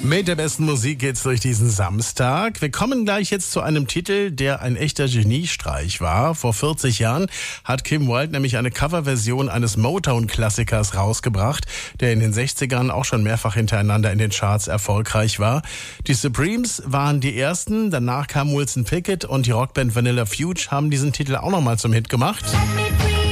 Mit der besten Musik geht's durch diesen Samstag. Wir kommen gleich jetzt zu einem Titel, der ein echter Geniestreich war. Vor 40 Jahren hat Kim Wilde nämlich eine Coverversion eines Motown-Klassikers rausgebracht, der in den 60ern auch schon mehrfach hintereinander in den Charts erfolgreich war. Die Supremes waren die ersten, danach kam Wilson Pickett und die Rockband Vanilla Fudge haben diesen Titel auch nochmal zum Hit gemacht.